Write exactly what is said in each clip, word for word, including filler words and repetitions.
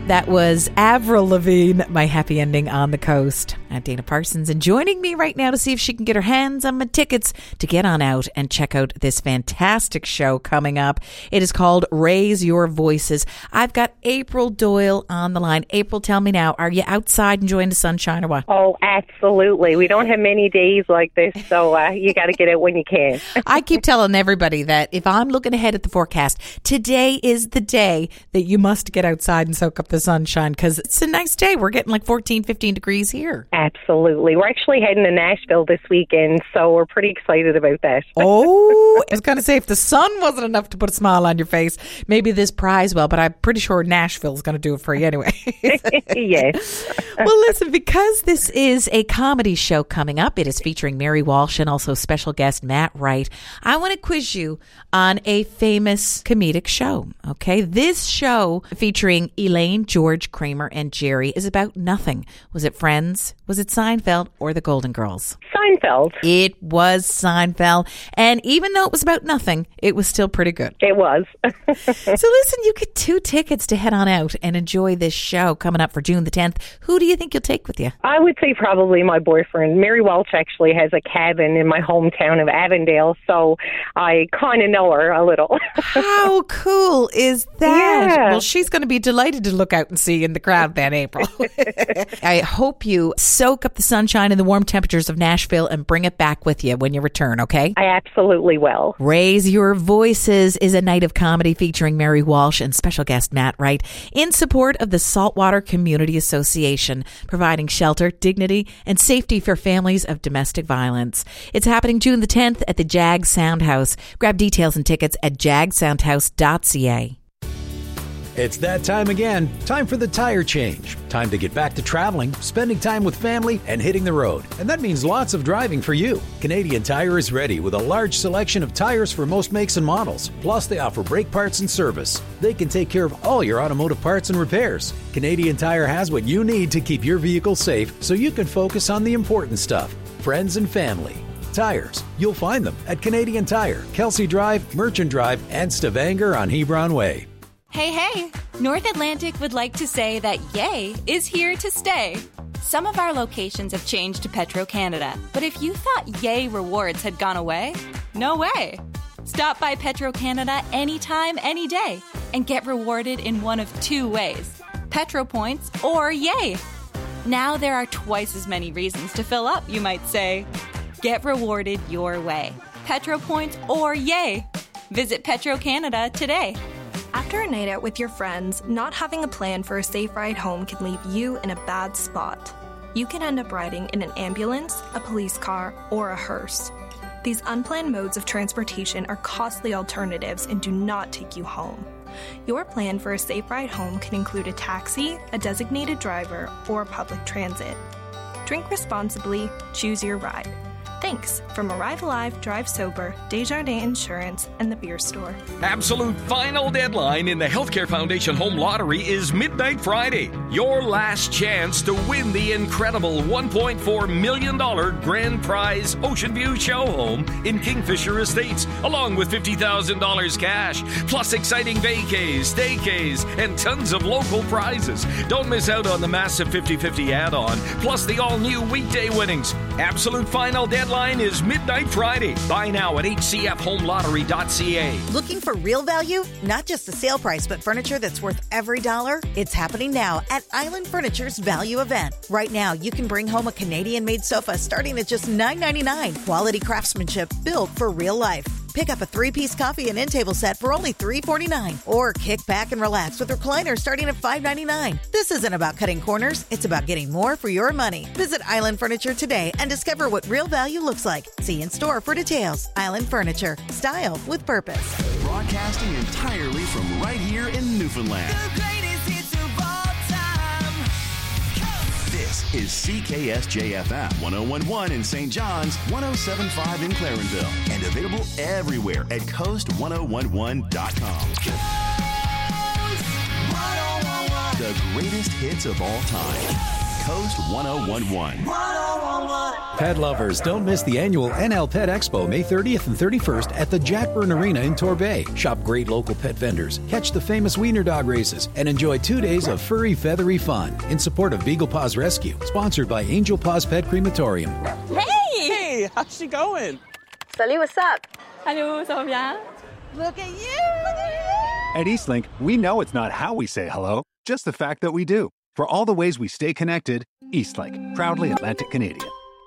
That was Avril Lavigne, My Happy Ending on the Coast. I'm Dana Parsons, and joining me right now to see if she can get her hands on my tickets to get on out and check out this fantastic show coming up. It is called Raise Your Voices. I've got April Doyle on the line. April, tell me now, are you outside enjoying the sunshine or what? Oh, absolutely. We don't have many days like this, so uh, you got to get out when you can. I keep telling everybody that if I'm looking ahead at the forecast, today is the day that you must get outside and soak up the sunshine because it's a nice day. We're getting like fourteen, fifteen degrees here. Absolutely. We're actually heading to Nashville this weekend, so we're pretty excited about that. Oh, I was going to say, if the sun wasn't enough to put a smile on your face, maybe this prize will, but I'm pretty sure Nashville's going to do it for you anyway. Yes. Well, listen, because this is a comedy show coming up, it is featuring Mary Walsh and also special guest Matt Wright. I want to quiz you on a famous comedic show, okay? This show featuring Elaine, George, Kramer, and Jerry is about nothing. Was it Friends? Was it Seinfeld or The Golden Girls? Seinfeld. It was Seinfeld. And even though it was about nothing, it was still pretty good. It was. So listen, you get two tickets to head on out and enjoy this show coming up for June the tenth. Who do you think you'll take with you? I would say probably my boyfriend. Mary Welch actually has a cabin in my hometown of Avondale, so I kind of know her a little. How cool is that? Yeah. Well, she's going to be delighted to look out and see you in the crowd then, April. I hope you soak up the sunshine and the warm temperatures of Nashville and bring it back with you when you return, okay? I absolutely will. Raise Your Voices is a night of comedy featuring Mary Walsh and special guest Matt Wright in support of the Saltwater Community Association, providing shelter, dignity, and safety for families of domestic violence. It's happening June the tenth at the Jag Soundhouse. Grab details and tickets at jag soundhouse dot c a. It's that time again. Time for the tire change. Time to get back to traveling, spending time with family, and hitting the road. And that means lots of driving for you. Canadian Tire is ready with a large selection of tires for most makes and models. Plus, they offer brake parts and service. They can take care of all your automotive parts and repairs. Canadian Tire has what you need to keep your vehicle safe so you can focus on the important stuff, friends and family. Tires. You'll find them at Canadian Tire, Kelsey Drive, Merchant Drive, and Stavanger on Hebron Way. Hey, hey! North Atlantic would like to say that Yay is here to stay. Some of our locations have changed to Petro-Canada, but if you thought Yay rewards had gone away, no way. Stop by Petro-Canada anytime, any day, and get rewarded in one of two ways, Petro Points or Yay. Now there are twice as many reasons to fill up, you might say. Get rewarded your way, Petro Points or Yay. Visit Petro-Canada today. After a night out with your friends, not having a plan for a safe ride home can leave you in a bad spot. You can end up riding in an ambulance, a police car, or a hearse. These unplanned modes of transportation are costly alternatives and do not take you home. Your plan for a safe ride home can include a taxi, a designated driver, or public transit. Drink responsibly, choose your ride. Thanks from Arrive Alive, Drive Sober, Desjardins Insurance, and the Beer Store. Absolute final deadline in the Healthcare Foundation Home Lottery is midnight Friday. Your last chance to win the incredible one point four million dollars grand prize Ocean View Show Home in Kingfisher Estates, along with fifty thousand dollars cash, plus exciting vacays, staycays, and tons of local prizes. Don't miss out on the massive fifty-fifty add-on, plus the all-new weekday winnings. Absolute final deadline is midnight Friday. Buy now at h c f home lottery dot c a. Looking for real value? Not just the sale price, but furniture that's worth every dollar? It's happening now at Island Furniture's Value Event. Right now, you can bring home a Canadian-made sofa starting at just nine ninety-nine. Quality craftsmanship built for real life. Pick up a three-piece coffee and end table set for only three forty-nine. Or kick back and relax with recliners starting at five ninety-nine. This isn't about cutting corners. It's about getting more for your money. Visit Island Furniture today and discover what real value looks like. See in store for details. Island Furniture. Style with purpose. Broadcasting entirely from right here in Newfoundland. The greatest hits of all time. This is C K S J F M one oh one point one in Saint John's, one oh seven point five in Clarenville, and available everywhere at coast one oh one one dot com. Coast one oh one one. The greatest hits of all time. Coast one oh one one. one oh one one. Pet lovers, don't miss the annual N L Pet Expo May thirtieth and thirty-first at the Jack Byrne Arena in Torbay. Shop great local pet vendors, catch the famous wiener dog races, and enjoy two days of furry, feathery fun in support of Beagle Paws Rescue, sponsored by Angel Paws Pet Crematorium. Hey! Hey, how's she going? Salut, what's up? Hello, ça va bien? Look at you! At Eastlink, we know it's not how we say hello, just the fact that we do. For all the ways we stay connected, Eastlink, proudly Atlantic Canadian.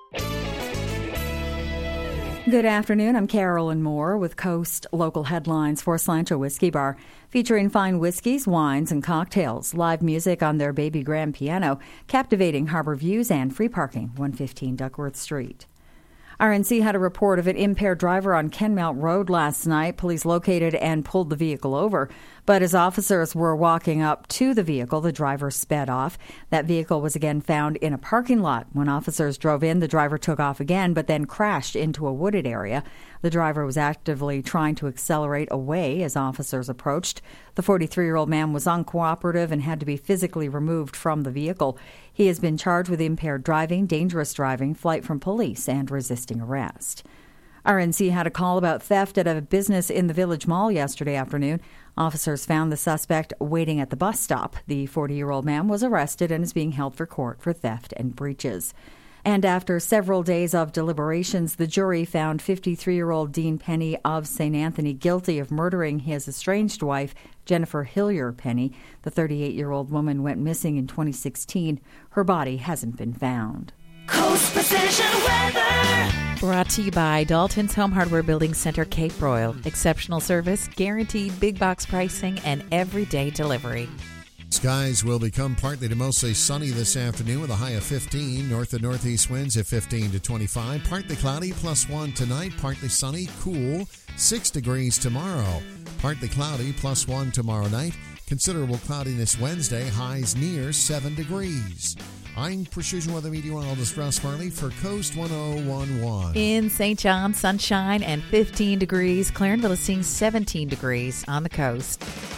Good afternoon. I'm Carolyn Moore with Coast Local Headlines for Slancho Whiskey Bar, featuring fine whiskeys, wines, and cocktails, live music on their baby grand piano, captivating harbor views, and free parking, one fifteen Duckworth Street. R N C had a report of an impaired driver on Kenmount Road last night. Police located and pulled the vehicle over. But as officers were walking up to the vehicle, the driver sped off. That vehicle was again found in a parking lot. When officers drove in, the driver took off again, but then crashed into a wooded area. The driver was actively trying to accelerate away as officers approached. The forty-three-year-old man was uncooperative and had to be physically removed from the vehicle. He has been charged with impaired driving, dangerous driving, flight from police, and resisting arrest. R N C had a call about theft at a business in the Village Mall yesterday afternoon. Officers found the suspect waiting at the bus stop. The forty-year-old man was arrested and is being held for court for theft and breaches. And after several days of deliberations, the jury found fifty-three-year-old Dean Penny of Saint Anthony guilty of murdering his estranged wife, Jennifer Hillier Penny. The thirty-eight-year-old woman went missing in twenty sixteen. Her body hasn't been found. Coast Precision Weather. Brought to you by Dalton's Home Hardware Building Center, Cape Royal. Exceptional service, guaranteed big box pricing, and everyday delivery. Skies will become partly to mostly sunny this afternoon with a high of fifteen. North and northeast winds at fifteen to twenty-five. Partly cloudy, plus one tonight. Partly sunny, cool, six degrees tomorrow. Partly cloudy, plus one tomorrow night. Considerable cloudiness Wednesday, highs near seven degrees. I'm Precision Weather Meteorologist Russ Farley for Coast one oh one point one. In Saint John, sunshine and fifteen degrees. Clarenville is seeing seventeen degrees on the coast.